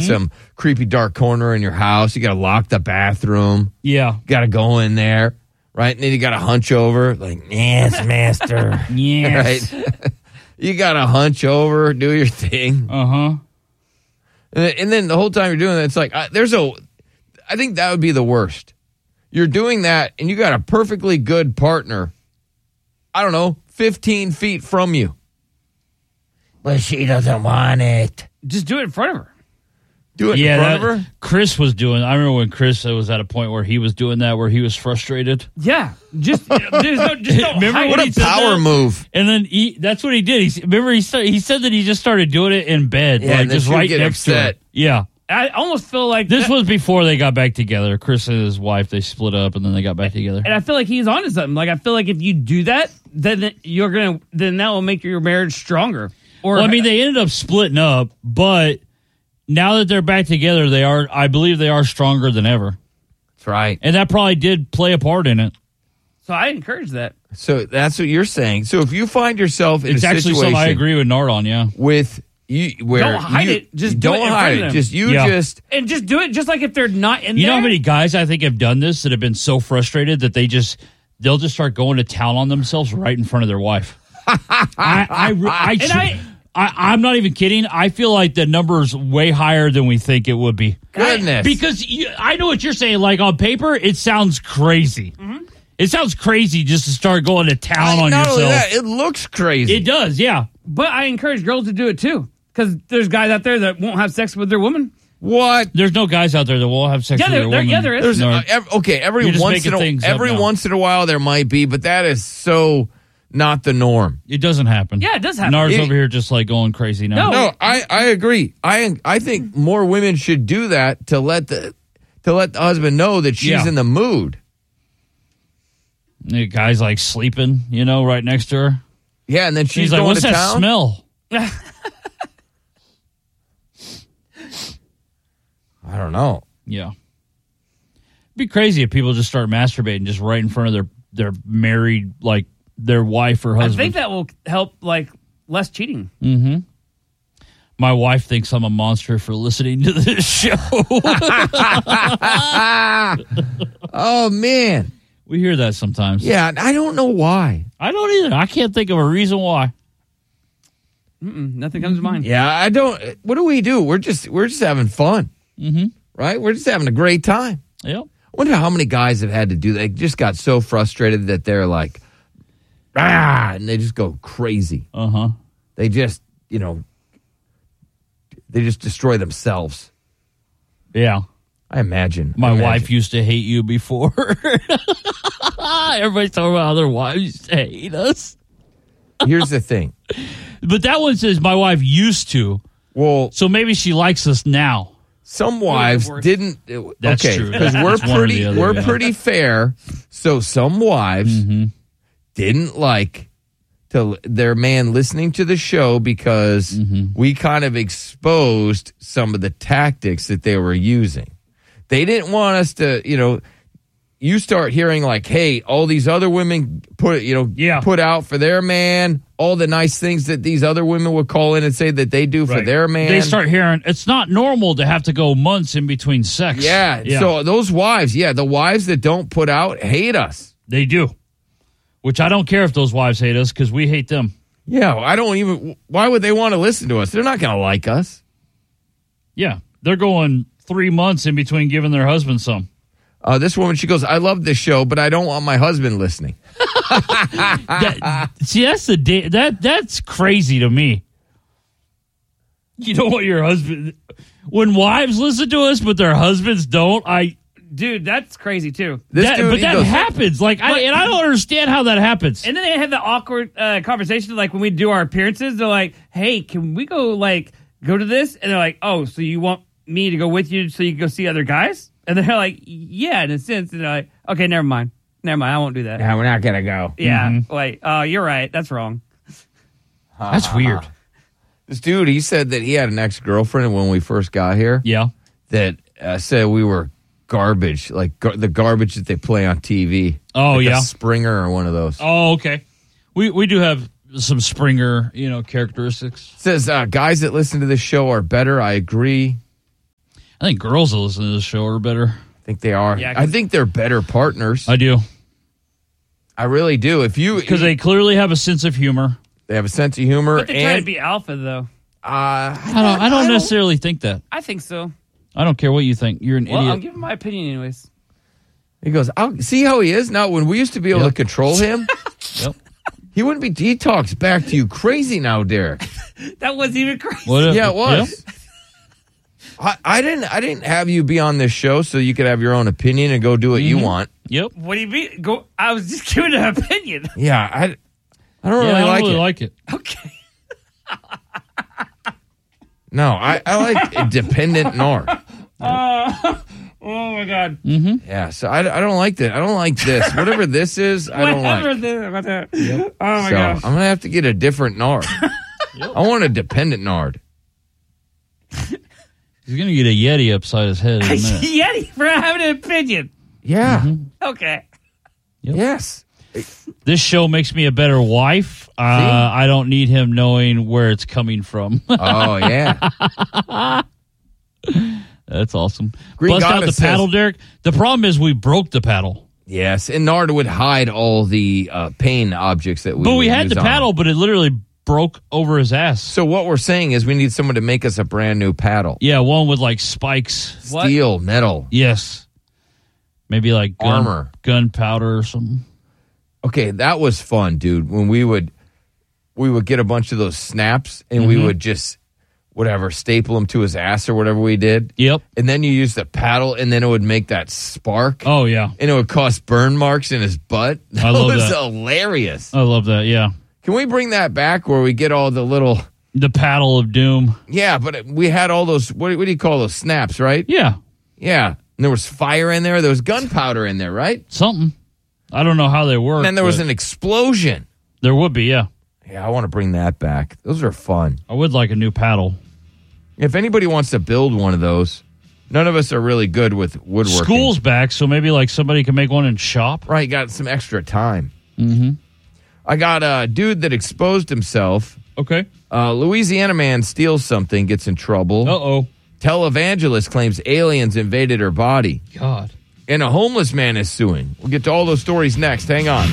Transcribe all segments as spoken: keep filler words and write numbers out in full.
some creepy dark corner in your house. You got to lock the bathroom. Yeah. You got to go in there, right? And then you got to hunch over, like, yes, master. Yes. Right? You got to hunch over, do your thing. Uh-huh. And, and then the whole time you're doing that, it's like, I, there's a, I think that would be the worst. You're doing that, and you got a perfectly good partner, I don't know, fifteen feet from you. But she doesn't want it. Just do it in front of her. Do it yeah, in front that, of her? Chris was doing, I remember when Chris was at a point where he was doing that, where he was frustrated. Yeah. Just, there's no, just don't Remember hide when What it. a power that? move. And then he, that's what he did. He remember he started, he said that he just started doing it in bed, Yeah, like and then just she would right get next to upset. her. Yeah. I almost feel like This that, was before they got back together. Chris and his wife, they split up and then they got back together. and I feel like he's onto something. Like I feel like if you do that, then you're gonna, then that will make your marriage stronger. Or Well, I mean, they ended up splitting up, but now that they're back together, they are, I believe they are stronger than ever. That's right. And that probably did play a part in it. so I encourage that. So that's what you're saying. So if you find yourself in It's a actually situation something I agree with Nard on, yeah. with you, where Don't hide you- it. Just do don't it in hide front of it. them. Just you Yeah. just And just do it just like if they're not in You there. know how many guys I think have done this that have been so frustrated that they just, they'll just start going to town on themselves right in front of their wife. I, I, I, And I- I, I'm not even kidding. I feel like the number's way higher than we think it would be. goodness. Because you, I know what you're saying. Like on paper, it sounds crazy. Mm-hmm. It sounds crazy just to start going to town on not only yourself. that, it looks crazy. It does, yeah. But I encourage girls to do it too. Because there's guys out there that won't have sex with their woman. what? There's no guys out there that won't have sex Yeah, with there- their there- women. yeah, there is. There's No. uh, ev- okay. Every You're just once in making a things up every now. once in a while there might be, but that is so not the norm. It doesn't happen. Yeah, it does happen. Nard's It- over here just like going crazy now. No. No, I, I agree. I I think more women should do that to let the to let the husband know that she's Yeah. in the mood. The guy's like sleeping, you know, right next to her. Yeah, and then she's He's like, going what's to that town. smell? I don't know. Yeah. It'd be crazy if people just start masturbating just right in front of their, their married, like their wife or I husband. think that will help, like, less cheating. Mm-hmm. My wife thinks I'm a monster for listening to this show. Oh man, We hear that sometimes. yeah. I don't know why. I don't either. I can't think of a reason why. Mm-mm, nothing comes to mind. Yeah, I don't. What do we do? We're just we're just having fun, Mm-hmm. right? We're just having a great time. Yep. I wonder how many guys have had to do that. They just got so frustrated that they're like, ah, and they just go crazy. Uh-huh. They just, you know, they just destroy themselves. Yeah. I imagine. My I imagine. wife used to hate you before. Everybody's talking about how their wives used to hate us. Here's the thing. But that one says my wife used to. Well, So maybe she likes us now. some wives worse. didn't. That's okay, true. because we're It's one or pretty, the other, we're yeah. pretty fair. So some wives Mm-hmm. didn't like to their man listening to the show because Mm-hmm. we kind of exposed some of the tactics that they were using. They didn't want us to, you know. You start hearing like, hey, all these other women put, you know, Yeah. put out for their man, all the nice things that these other women would call in and say that they do for Right. their man. They start hearing it's not normal to have to go months in between sex. Yeah. yeah. So those wives, yeah, the wives that don't put out hate us. They do. Which I don't care if those wives hate us because we hate them. Yeah. I don't even, why would they want to listen to us? They're not going to like us. Yeah. They're going three months in between giving their husband some. Uh, this woman, she goes, I love this show, but I don't want my husband listening. That, see, that's the da- that that's crazy to me. You don't want your husband when wives listen to us, but their husbands don't. I Dude, that's crazy, too. This that, dude, but he that goes, happens. Like, I, and I don't understand how that happens. And then they have the awkward uh, conversation, like when we do our appearances, they're like, hey, can we go, like, go to this? And they're like, oh, so you want me to go with you so you can go see other guys? And they're like, yeah, in a sense. And they're like, okay, never mind. Never mind. I won't do that. Yeah, we're not going to go. Yeah. Mm-hmm. Like, oh, you're right. That's wrong. That's weird. This dude, he said that he had an ex-girlfriend when we first got here Yeah. that uh, said we were garbage, like gar- the garbage that they play on T V. Oh, Like a yeah. Springer or one of those. Oh, okay. We we do have some Springer, you know, characteristics. Says uh, guys that listen to this show are better. I agree. I think girls that listen to this show are better. I think they are. Yeah, 'cause- I think they're better partners. I do. I really do. If you Because they clearly have a sense of humor. they have a sense of humor, But they try to and be alpha, though. uh, I don't, I don't necessarily think that. I think so. I don't care what you think. You're an Well, I'm idiot. giving my opinion anyways. He goes, I'll see how he is now. When we used to be able Yep. to control him, Yep. he wouldn't be. He talks back to you crazy now, Derek. That wasn't even crazy. What, Yeah, it was. Yep. I, I didn't. I didn't have you be on this show so you could have your own opinion and go do what you want. Yep. What do you mean? Go. I was just giving an opinion. Yeah, I. I don't Yeah, really I don't like really it. like it. Okay. No, I, I like a dependent Nard. Uh, oh my god. Yeah, so I, I don't like that. I don't like this. Whatever this is, I don't Whatever like. the- whatever. Oh my So gosh. I'm gonna have to get a different Nard. I want a dependent Nard. He's going to get a Yeti upside his head in a minute. Yeti for having an opinion. Yeah. Okay. Yep. Yes. This show makes me a better wife. Uh, I don't need him knowing where it's coming from. Oh yeah. That's awesome. Green Bust out the Goddess paddle, says- Derek. The problem is we broke the paddle. Yes, and Nard would hide all the uh, pain objects that we. But we would had use the on him. paddle, but it literally broke over his ass. So what we're saying is we need someone to make us a brand new paddle. Yeah, one with like spikes. What? Steel, metal. Yes. Maybe like gun, Armor. gunpowder or something. Okay, that was fun, dude. When we would we would get a bunch of those snaps and we would just whatever staple them to his ass or whatever we did. Yep. And then you use the paddle and then it would make that spark. Oh, yeah. And it would cause burn marks in his butt. That I love was that. hilarious. I love that. Yeah. Can we bring that back where we get all the little The paddle of doom. yeah, but we had all those what, what do you call those snaps, right? Yeah. Yeah. And there was fire in there. There was gunpowder in there, right? Something. I don't know how they work. And then there was but an explosion. There would be, yeah. Yeah, I want to bring that back. Those are fun. I would like a new paddle. If anybody wants to build one of those, none of us are really good with woodworking. School's back, so maybe like somebody can make one in shop. Right, got some extra time. Mm-hmm. I got a dude that exposed himself. Okay. Uh, Louisiana man steals something, gets in trouble. Uh-oh. Televangelist claims aliens invaded her body. God. And a homeless man is suing. We'll get to all those stories next. Hang on.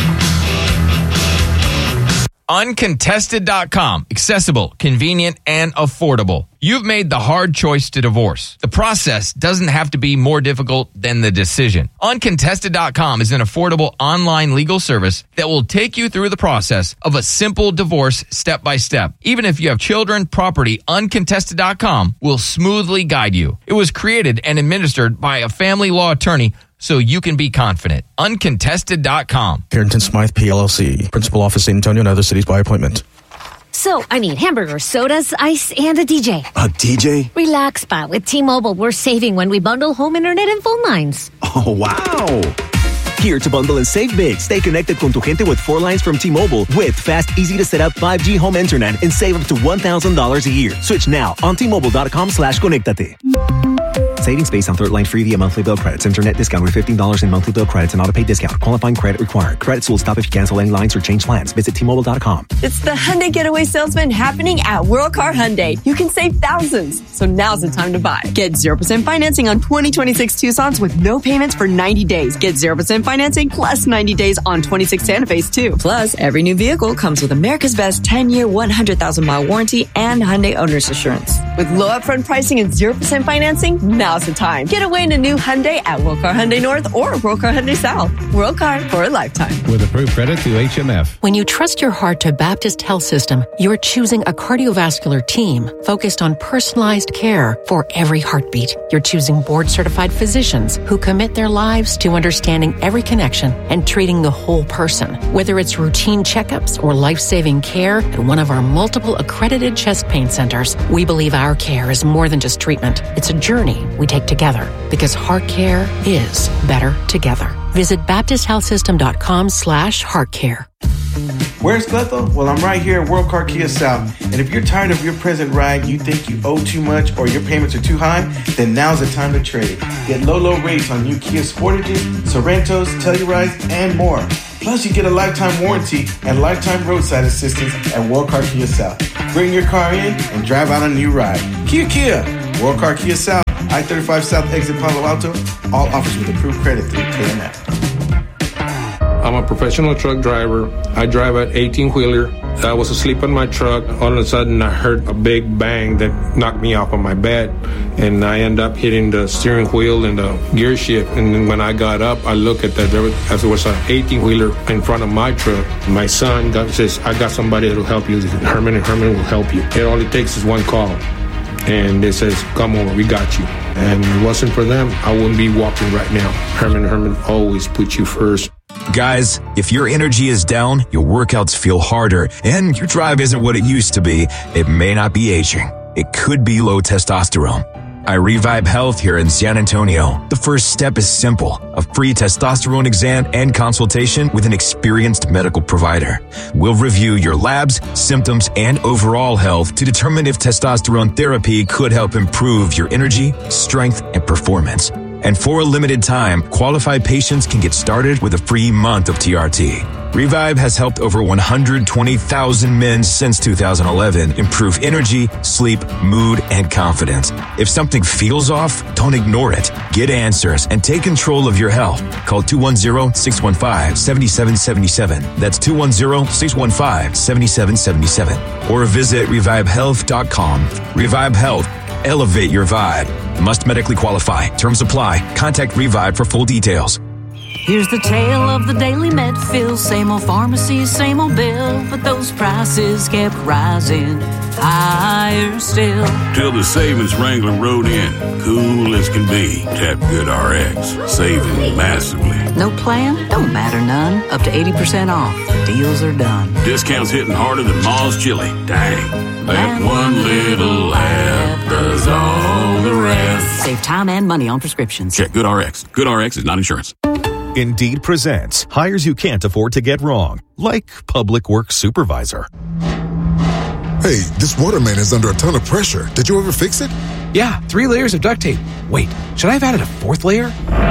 Uncontested dot com. Accessible, convenient, and affordable. You've made the hard choice to divorce. The process doesn't have to be more difficult than the decision. Uncontested dot com is an affordable online legal service that will take you through the process of a simple divorce step by step. Even if you have children, property, Uncontested dot com will smoothly guide you. It was created and administered by a family law attorney so you can be confident. Uncontested dot com. Carrington Smythe, P L L C. Principal office, San Antonio, and other cities by appointment. So, I need hamburgers, sodas, ice, and a D J. A D J? Relax, Spot. With T-Mobile, we're saving when we bundle home internet and phone lines. Oh, wow. Here to bundle and save big. Stay connected con tu gente with four lines from T-Mobile with fast, easy to set up five G home internet and save up to one thousand dollars a year. Switch now on T-Mobile.com slash conectate. Savings based on third line free via monthly bill credits. Internet discount with fifteen dollars in monthly bill credits and auto pay discount. Qualifying credit required. Credits will stop if you cancel any lines or change plans. Visit T Mobile dot com. It's the Hyundai Getaway Salesman happening at World Car Hyundai. You can save thousands. So now's the time to buy. Get zero percent financing on twenty twenty-six Tucson's with no payments for ninety days. Get zero percent financing plus ninety days on twenty-six Santa Fe's too. Plus, every new vehicle comes with America's Best ten-year, one hundred thousand mile warranty and Hyundai Owner's Assurance. With low upfront pricing and zero percent financing, now's the time. Get away in a new Hyundai at World Car Hyundai North or World Car Hyundai South. World Car for a lifetime. With approved credit through H M F. When you trust your heart to Baptist Health System, you're choosing a cardiovascular team focused on personalized care for every heartbeat. You're choosing board-certified physicians who commit their lives to understanding every connection and treating the whole person. Whether it's routine checkups or life-saving care at one of our multiple accredited chest pain centers, we believe our care is more than just treatment. It's a journey we take together because heart care is better together. Visit Baptist Health System dot com slash heart care. Where's Cletho? Well, I'm right here at World Car Kia South. And if you're tired of your present ride, you think you owe too much, or your payments are too high, then now's the time to trade. Get low, low rates on new Kia Sportages, Sorrentos, Tellurides, and more. Plus, you get a lifetime warranty and lifetime roadside assistance at World Car Kia South. Bring your car in and drive out a new ride. Kia Kia. World Car Kia South, I thirty-five South exit Palo Alto. All offers with approved credit through K M F. I'm a professional truck driver. I drive an eighteen-wheeler. I was asleep in my truck. All of a sudden, I heard a big bang that knocked me off of my bed, and I end up hitting the steering wheel and the gear shift. And then when I got up, I look at that. There was, as there was an eighteen-wheeler in front of my truck. My son got, says, "I got somebody that will help you. Herman and Herman will help you. It all it takes is one call." And it says, "Come over, we got you." And if it wasn't for them, I wouldn't be walking right now. Herman and Herman always put you first. Guys, if your energy is down, your workouts feel harder, and your drive isn't what it used to be, it may not be aging. It could be low testosterone. I Revive Health here in San Antonio. The first step is simple: a free testosterone exam and consultation with an experienced medical provider. We'll review your labs, symptoms, and overall health to determine if testosterone therapy could help improve your energy, strength, and performance. And for a limited time, qualified patients can get started with a free month of T R T. Revive has helped over one hundred twenty thousand men since two thousand eleven improve energy, sleep, mood, and confidence. If something feels off, don't ignore it. Get answers and take control of your health. Call two one zero, six one five, seven seven seven seven. That's two one zero, six one five, seven seven seven seven. Or visit revive health dot com. Revive Health. Elevate your vibe. Must medically qualify. Terms apply. Contact Revive for full details. Here's the tale of the daily med fill. Same old pharmacy, same old bill. But those prices kept rising higher still. Till the savings Wrangler rode in. Cool as can be. Tap GoodRx. Saving massively. No plan? Don't matter none. Up to eighty percent off. The deals are done. Discounts hitting harder than Ma's chili. Dang. That one little app does all the rest. Save time and money on prescriptions. Check GoodRx. GoodRx is not insurance. Indeed presents hires you can't afford to get wrong, like public works supervisor. Hey, this water main is under a ton of pressure. Did you ever fix it? Yeah, three layers of duct tape. Wait, should I have added a fourth layer?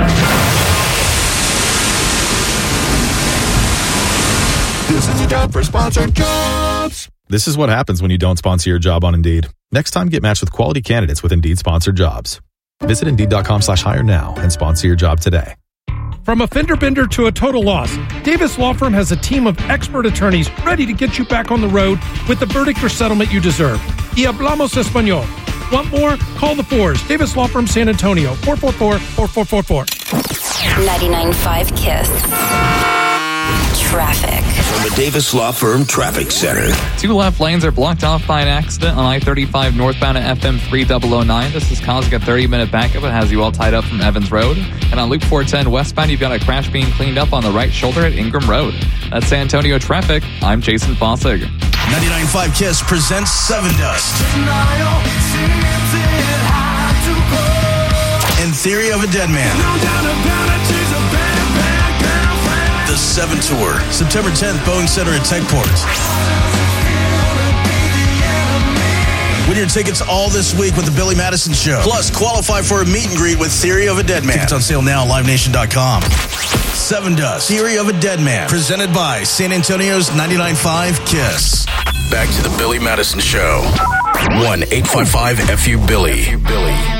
This is a job for sponsored jobs. This is what happens when you don't sponsor your job on Indeed. Next time, get matched with quality candidates with Indeed sponsored jobs. Visit Indeed.com slash hire now and sponsor your job today. From a fender bender to a total loss, Davis Law Firm has a team of expert attorneys ready to get you back on the road with the verdict or settlement you deserve. Y hablamos español. Want more? Call the fours. Davis Law Firm San Antonio, four four four, four four four four. ninety-nine point five KISS. Traffic. From the Davis Law Firm Traffic Center. Two left lanes are blocked off by an accident on I thirty-five northbound at F M three thousand nine. This is causing a thirty-minute backup. It has you all tied up from Evans Road. And on Loop four ten westbound, you've got a crash being cleaned up on the right shoulder at Ingram Road. That's San Antonio traffic. I'm Jason Fossig. ninety-nine point five KISS presents Seven Dust. In Theory of a Dead Man. The Seven Tour, September tenth, Boeing Center at Techport. Win your tickets all this week with the Billy Madison Show. Plus, qualify for a meet and greet with Theory of a Dead Man. Tickets on sale now at live nation dot com. Seven Dust, Theory of a Dead Man, presented by San Antonio's ninety-nine point five KISS. Back to the Billy Madison Show. one eight five five F U Billy. Billy.